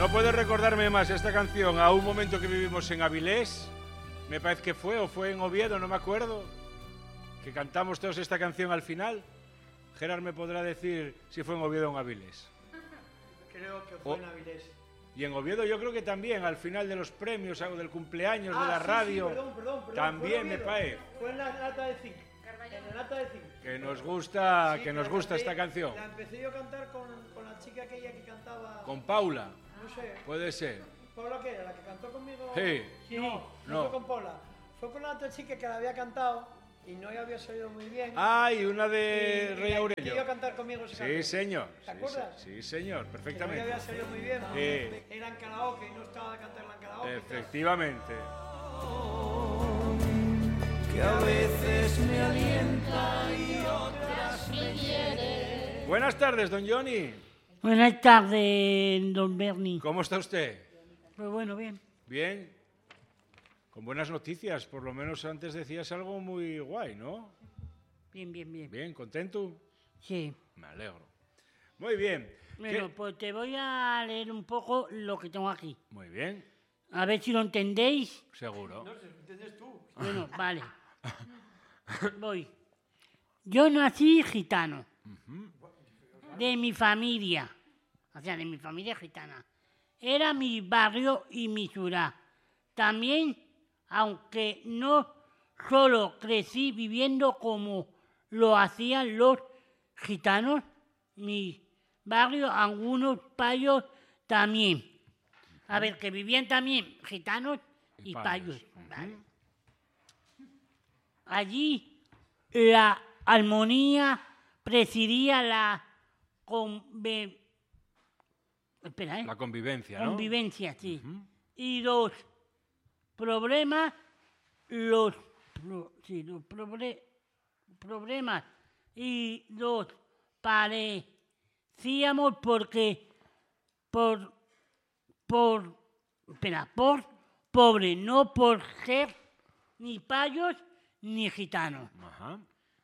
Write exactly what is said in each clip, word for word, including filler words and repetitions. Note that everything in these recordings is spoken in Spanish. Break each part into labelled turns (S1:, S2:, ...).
S1: ¿No puedes recordarme más esta canción a un momento que vivimos en Avilés? Me parece que fue, o fue en Oviedo, no me acuerdo. Que cantamos todos esta canción al final. Gerard me podrá decir si fue en Oviedo o en Avilés.
S2: Creo que fue
S1: o,
S2: en Avilés.
S1: Y en Oviedo yo creo que también, al final de los premios, algo del cumpleaños
S2: ah,
S1: de la
S2: sí,
S1: radio.
S2: Sí, perdón, perdón, perdón,
S1: también me parece.
S2: Fue en la lata de zinc. En la lata de zinc.
S1: Que nos gusta,
S2: sí,
S1: que nos gusta
S2: empecé,
S1: esta canción.
S2: La empecé yo a cantar con, con la chica aquella que cantaba.
S1: Con Paula.
S2: No sé.
S1: Puede ser.
S2: ¿Paula qué era? ¿La que cantó conmigo?
S1: Sí.
S2: sí. No, no, no fue con Paula. Fue con la otra chica que la había cantado y no había salido muy bien.
S1: Ah, y una de
S2: y,
S1: Rey
S2: y
S1: Aurelio.
S2: Iba a cantar conmigo.
S1: Sí,
S2: canción.
S1: señor.
S2: ¿Te acuerdas?
S1: Sí, sí, señor, perfectamente.
S2: Que no había salido muy bien.
S1: Sí.
S2: Era en karaoke y no estaba de cantarla en karaoke.
S1: Efectivamente.
S3: Que a veces me alienta y otras me hiere.
S1: Buenas tardes, don Johnny.
S4: Buenas tardes, don Bernie.
S1: ¿Cómo está usted?
S4: Pues bueno, bien.
S1: Bien. Con buenas noticias, por lo menos antes decías algo muy guay, ¿no?
S4: Bien, bien, bien.
S1: Bien, ¿contento?
S4: Sí.
S1: Me alegro. Muy bien.
S4: Bueno,
S1: ¿Qué?
S4: pues te voy a leer un poco lo que tengo aquí.
S1: Muy bien.
S4: A ver si lo entendéis.
S1: Seguro.
S2: No sé, ¿entiendes tú?
S4: Bueno, vale. Voy. Yo nací gitano. Uh-huh. De mi familia. O sea, de mi familia gitana. Era mi barrio y mi ciudad. También, aunque no solo crecí viviendo como lo hacían los gitanos, mi barrio, algunos payos también. A ver, que vivían también gitanos y, y payos. payos. Uh-huh. Vale. Allí la armonía presidía la conve... Espera, ¿eh?
S1: La convivencia, ¿no?
S4: Convivencia, sí. Uh-huh. Y los problemas, los, pro, sí, los proble, problemas y los parecíamos porque por, por, espera, por pobre, no por ser ni payos ni gitanos.
S1: Ajá.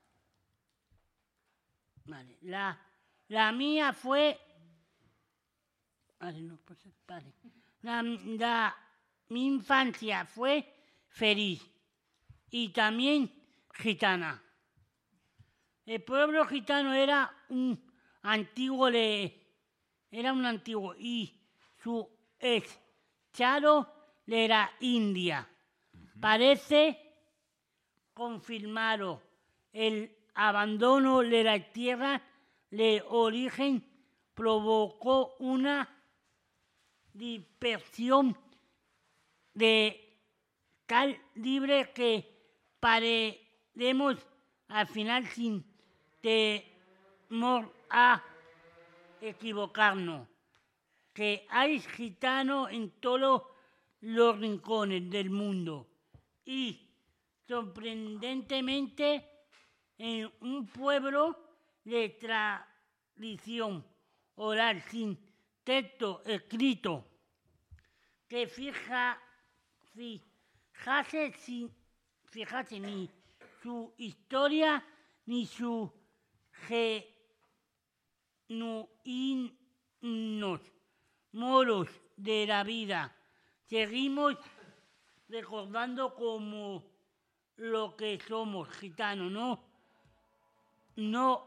S4: Vale, la, la mía fue... Vale, no, pues, vale. La, la, mi infancia fue feliz y también gitana. El pueblo gitano era un antiguo, le, era un antiguo y su estado era India. Uh-huh. Parece confirmado el abandono de la tierra de origen provocó una dispersión de tal libre que parecemos al final sin temor a equivocarnos, que hay gitanos en todos los rincones del mundo y sorprendentemente en un pueblo de tradición oral sin texto escrito que fija, fijase, sin, fijase ni su historia ni su genuinos modos de la vida. Seguimos recordando como lo que somos gitanos, ¿no? No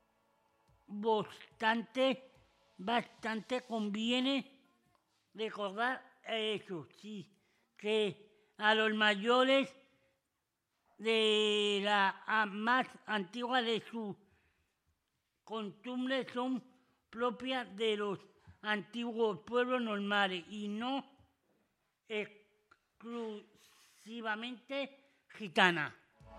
S4: obstante, bastante conviene recordar eso, sí, que a los mayores de la más antigua de sus costumbres son propias de los antiguos pueblos normales y no exclusivamente gitana.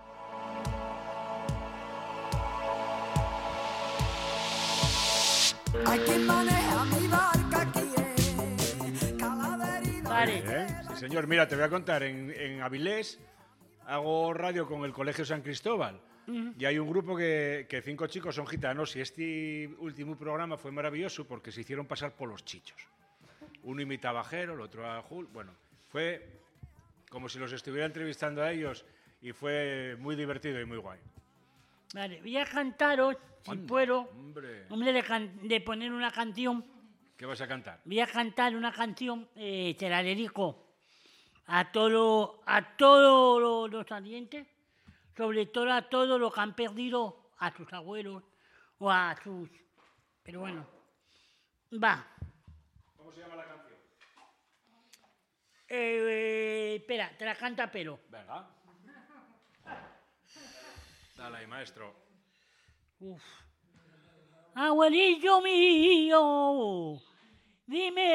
S3: Hay quien maneja mi barca quiere Calaverino.
S4: Vale.
S1: Bien. Sí, señor. Mira, te voy a contar. En, en Avilés hago radio con el Colegio San Cristóbal. Uh-huh. Y hay un grupo que, que cinco chicos son gitanos y este último programa fue maravilloso porque se hicieron pasar por los chichos. Uno imitaba a Jero, el otro a Jul. Bueno, fue como si los estuviera entrevistando a ellos y fue muy divertido y muy guay.
S4: Vale, voy a cantaros, si
S1: Anda,
S4: puedo,
S1: hombre,
S4: hombre de, can- de poner una canción
S1: ¿Qué vas a cantar?
S4: Voy a cantar una canción, eh, te la dedico a todo, a todos los salientes, sobre todo a todos los que han perdido a sus abuelos o a sus... Pero bueno, va.
S1: ¿Cómo se llama la canción?
S4: Eh, eh, espera, te la canta pero.
S1: Venga. Dale ahí, maestro.
S4: Uf. Abuelillo mío, dime